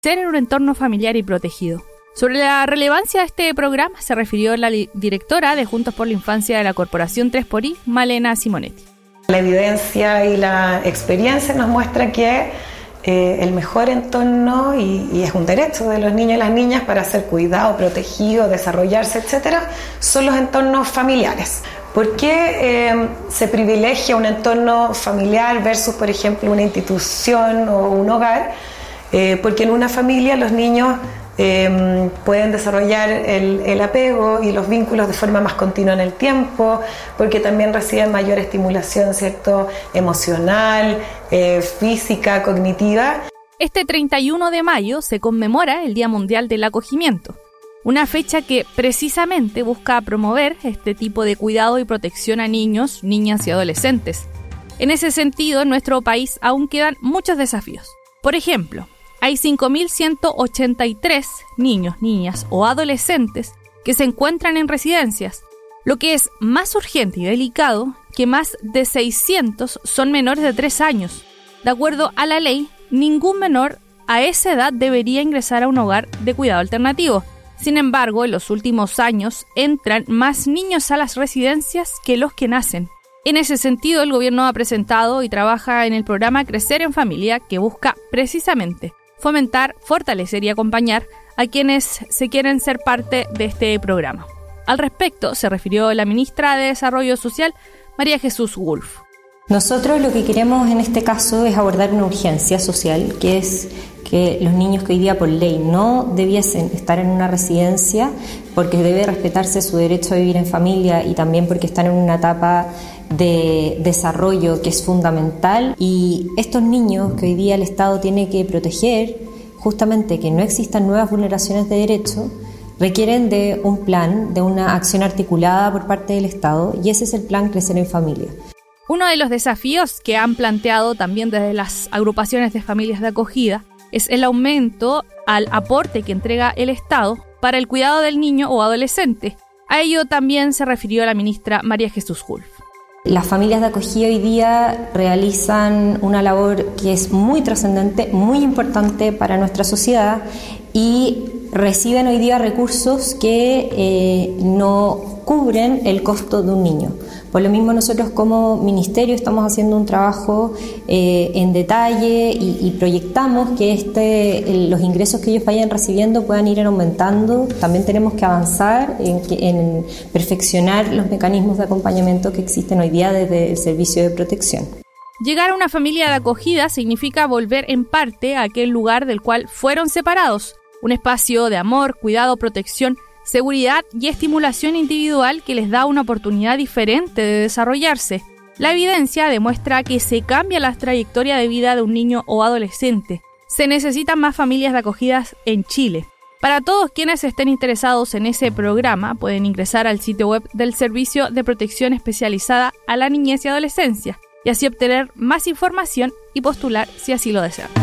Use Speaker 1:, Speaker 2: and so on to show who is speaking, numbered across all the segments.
Speaker 1: ser en un entorno familiar y protegido. Sobre la relevancia de este programa se refirió la directora de Juntos por la Infancia de la Corporación 3xI, Malena Simonetti.
Speaker 2: La evidencia y la experiencia nos muestra que el mejor entorno, y es un derecho de los niños y las niñas para ser cuidados, protegidos, desarrollarse, etcétera, son los entornos familiares. ¿Por qué se privilegia un entorno familiar versus, por ejemplo, una institución o un hogar? Porque en una familia los niños pueden desarrollar el apego y los vínculos de forma más continua en el tiempo, porque también reciben mayor estimulación, ¿cierto?, emocional, física, cognitiva.
Speaker 1: Este 31 de mayo se conmemora el Día Mundial del Acogimiento, una fecha que precisamente busca promover este tipo de cuidado y protección a niños, niñas y adolescentes. En ese sentido, en nuestro país aún quedan muchos desafíos. Por ejemplo, hay 5.183 niños, niñas o adolescentes que se encuentran en residencias, lo que es más urgente y delicado que más de 600 son menores de 3 años. De acuerdo a la ley, ningún menor a esa edad debería ingresar a un hogar de cuidado alternativo. Sin embargo, en los últimos años entran más niños a las residencias que los que nacen. En ese sentido, el gobierno ha presentado y trabaja en el programa Crecer en Familia, que busca precisamente fomentar, fortalecer y acompañar a quienes se quieren ser parte de este programa. Al respecto, se refirió la ministra de Desarrollo Social, María Jesús Wolf.
Speaker 3: Nosotros lo que queremos en este caso es abordar una urgencia social, que es que los niños que hoy día por ley no debiesen estar en una residencia, porque debe respetarse su derecho a vivir en familia y también porque están en una etapa de desarrollo que es fundamental, y estos niños que hoy día el Estado tiene que proteger, justamente que no existan nuevas vulneraciones de derechos, requieren de un plan, de una acción articulada por parte del Estado, y ese es el plan Crecer en Familia.
Speaker 1: Uno de los desafíos que han planteado también desde las agrupaciones de familias de acogida es el aumento al aporte que entrega el Estado para el cuidado del niño o adolescente. A ello también se refirió la ministra María Jesús Wolf.
Speaker 3: Las familias de acogida hoy día realizan una labor que es muy trascendente, muy importante para nuestra sociedad, y reciben hoy día recursos que no cubren el costo de un niño. Por lo mismo, nosotros como ministerio estamos haciendo un trabajo en detalle y proyectamos que los ingresos que ellos vayan recibiendo puedan ir aumentando. También tenemos que avanzar en perfeccionar los mecanismos de acompañamiento que existen hoy día desde el servicio de protección.
Speaker 1: Llegar a una familia de acogida significa volver en parte a aquel lugar del cual fueron separados, un espacio de amor, cuidado, protección, seguridad y estimulación individual que les da una oportunidad diferente de desarrollarse. La evidencia demuestra que se cambia la trayectoria de vida de un niño o adolescente. Se necesitan más familias de acogidas en Chile. Para todos quienes estén interesados en ese programa, pueden ingresar al sitio web del Servicio de Protección Especializada a la Niñez y Adolescencia y así obtener más información y postular si así lo desean.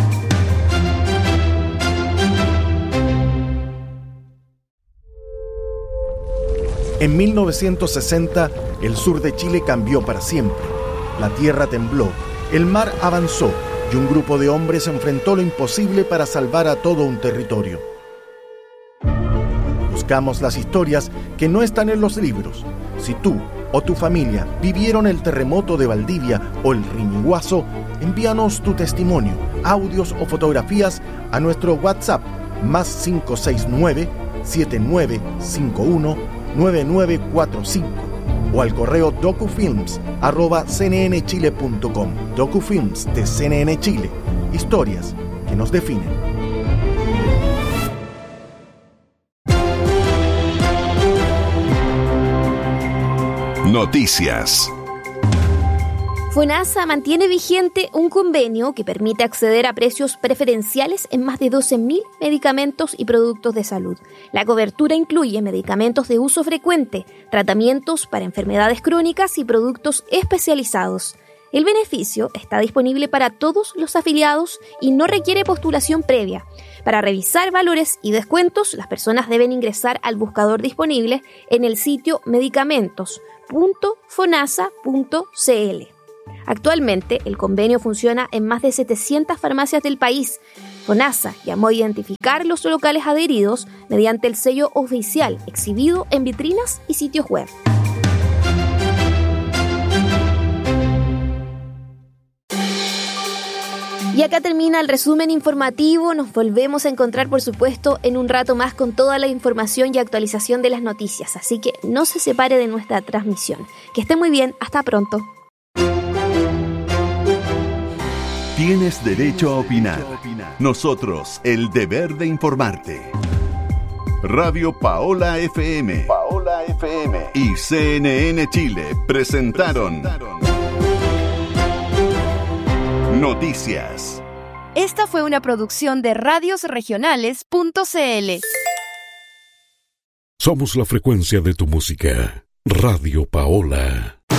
Speaker 4: En 1960, el sur de Chile cambió para siempre. La tierra tembló, el mar avanzó y un grupo de hombres enfrentó lo imposible para salvar a todo un territorio. Buscamos las historias que no están en los libros. Si tú o tu familia vivieron el terremoto de Valdivia o el Riñiguazo, envíanos tu testimonio, audios o fotografías a nuestro WhatsApp +569 7951 9945 o al correo docufilms@cnnchile.com. Docufilms de CNN Chile. Historias que nos definen.
Speaker 5: Noticias.
Speaker 6: FONASA mantiene vigente un convenio que permite acceder a precios preferenciales en más de 12.000 medicamentos y productos de salud. La cobertura incluye medicamentos de uso frecuente, tratamientos para enfermedades crónicas y productos especializados. El beneficio está disponible para todos los afiliados y no requiere postulación previa. Para revisar valores y descuentos, las personas deben ingresar al buscador disponible en el sitio medicamentos.fonasa.cl. Actualmente, el convenio funciona en más de 700 farmacias del país. FONASA llamó a identificar los locales adheridos mediante el sello oficial exhibido en vitrinas y sitios web. Y acá termina el resumen informativo. Nos volvemos a encontrar, por supuesto, en un rato más con toda la información y actualización de las noticias. Así que no se separe de nuestra transmisión. Que esté muy bien. Hasta pronto.
Speaker 5: Tienes derecho a opinar. Nosotros, el deber de informarte. Radio Paola FM y CNN Chile presentaron Noticias.
Speaker 7: Esta fue una producción de radiosregionales.cl.
Speaker 8: Somos la frecuencia de tu música. Radio Paola.